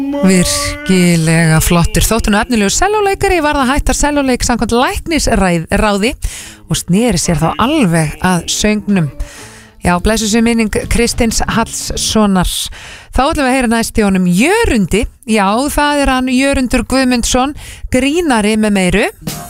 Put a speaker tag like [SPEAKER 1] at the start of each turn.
[SPEAKER 1] Virkilega flottur. Þóttinu efnilegur sellóleikari varð að hætta sellóleik samkvæmt læknisráði og sneri sér þá alveg að söngnum. Já, blessu sér minning Kristins Hallssonar. Þá ætlum við að heyra næst í honum Jörundi. Já, það hann Jörundur Guðmundsson, grínari með meiru.